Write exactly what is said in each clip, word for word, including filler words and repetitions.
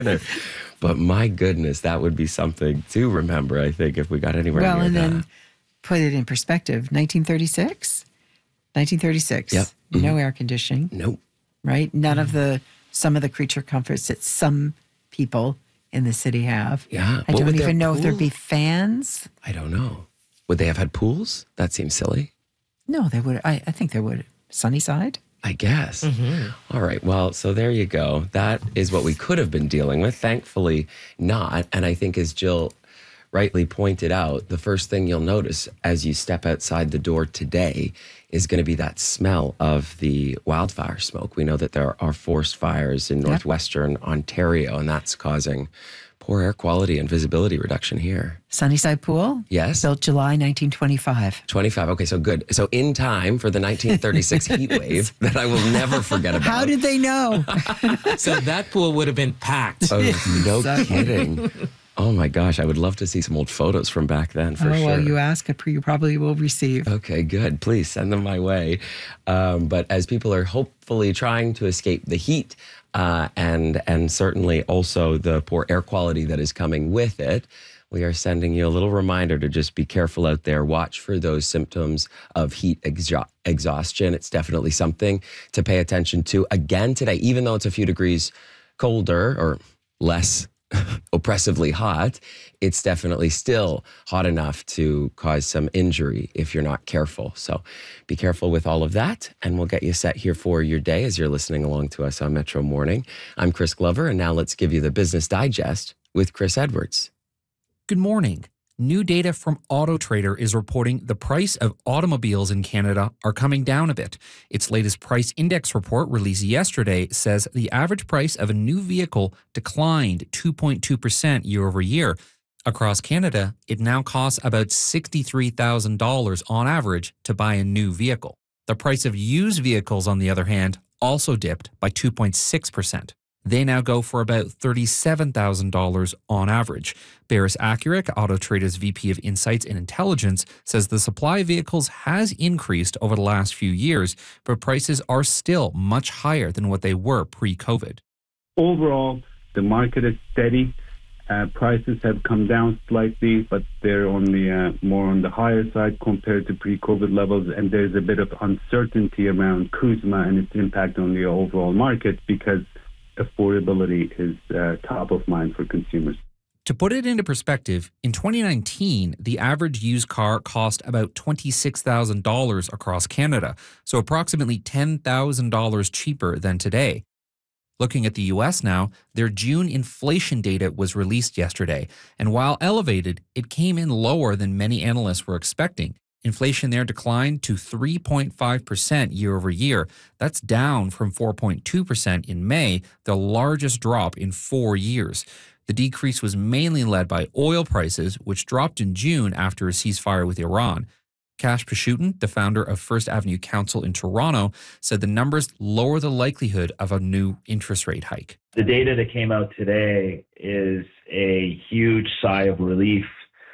But my goodness, that would be something to remember, I think, if we got anywhere well, near and that. then put it in perspective, nineteen thirty-six? nineteen thirty-six. Yep. Mm-hmm. No air conditioning. Nope. Right? None of the, some of the creature comforts that some people in the city have. Yeah. I What don't would their even know if there'd pool- be fans. I don't know. Would they have had pools? That seems silly. No, they would. I, I think they would. Sunnyside? I guess. Mm-hmm. All right. Well, so there you go. That is what we could have been dealing with. Thankfully, not. And I think, as Jill rightly pointed out, the first thing you'll notice as you step outside the door today is going to be that smell of the wildfire smoke. We know that there are forest fires in northwestern Ontario, and that's causing poor air quality and visibility reduction here. Sunnyside Pool? Yes. Built July nineteen twenty-five. twenty-five. Okay, so good. So in time for the nineteen thirty-six heat wave that I will never forget about. How did they know? So that pool would have been packed. Oh, no So- kidding. Oh my gosh, I would love to see some old photos from back then for oh, sure. well, you ask, you probably will receive. Okay, good. Please send them my way. Um, but as people are hopefully trying to escape the heat uh, and and certainly also the poor air quality that is coming with it, we are sending you a little reminder to just be careful out there. Watch for those symptoms of heat exha- exhaustion. It's definitely something to pay attention to. Again today, even though it's a few degrees colder or less oppressively hot, it's definitely still hot enough to cause some injury if you're not careful. So be careful with all of that, and we'll get you set here for your day as you're listening along to us on Metro Morning. I'm Chris Glover, and now let's give you the Business Digest with Chris Edwards. Good morning. New data from AutoTrader is reporting the price of automobiles in Canada are coming down a bit. Its latest price index report released yesterday says the average price of a new vehicle declined two point two percent year over year. Across Canada, it now costs about sixty-three thousand dollars on average to buy a new vehicle. The price of used vehicles, on the other hand, also dipped by two point six percent. They now go for about thirty-seven thousand dollars on average. Barris Accuric, AutoTrader's V P of Insights and Intelligence, says the supply of vehicles has increased over the last few years, but prices are still much higher than what they were pre-COVID. Overall, the market is steady. Uh, prices have come down slightly, but they're on the uh, more on the higher side compared to pre-COVID levels, and there's a bit of uncertainty around CUSMA and its impact on the overall market because affordability is uh, top of mind for consumers. To put it into perspective, in twenty nineteen, the average used car cost about twenty-six thousand dollars across Canada, so approximately ten thousand dollars cheaper than today. Looking at the U S now, their June inflation data was released yesterday, and while elevated, it came in lower than many analysts were expecting. Inflation there declined to three point five percent year over year. That's down from four point two percent in May, the largest drop in four years. The decrease was mainly led by oil prices, which dropped in June after a ceasefire with Iran. Kash Pashutin, the founder of First Avenue Council in Toronto, said the numbers lower the likelihood of a new interest rate hike. The data that came out today is a huge sigh of relief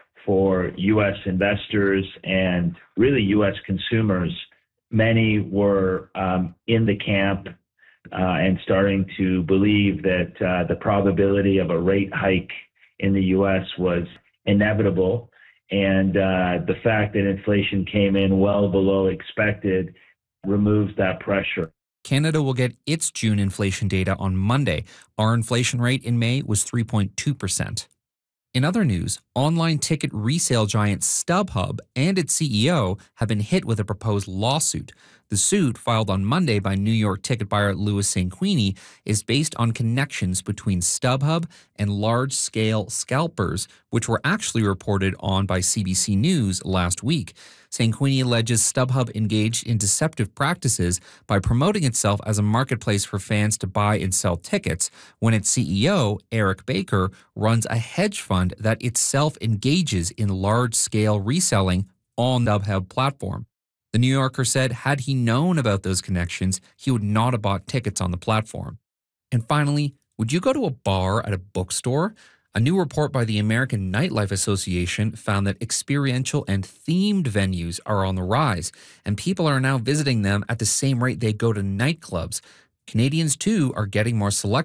for U S investors and really U S consumers. Many were um, in the camp uh, and starting to believe that uh, the probability of a rate hike in the U S was inevitable. And uh, the fact that inflation came in well below expected removes that pressure. Canada will get its June inflation data on Monday. Our inflation rate in May was three point two percent. In other news, online ticket resale giant StubHub and its C E O have been hit with a proposed lawsuit. The suit, filed on Monday by New York ticket buyer Louis Sanquini, is based on connections between StubHub and large-scale scalpers, which were actually reported on by C B C News last week. Sanquini alleges StubHub engaged in deceptive practices by promoting itself as a marketplace for fans to buy and sell tickets, when its C E O, Eric Baker, runs a hedge fund that itself engages in large-scale reselling on the StubHub platform. The New Yorker said had he known about those connections, he would not have bought tickets on the platform. And finally, would you go to a bar at a bookstore? A new report by the American Nightlife Association found that experiential and themed venues are on the rise, and people are now visiting them at the same rate they go to nightclubs. Canadians, too, are getting more selective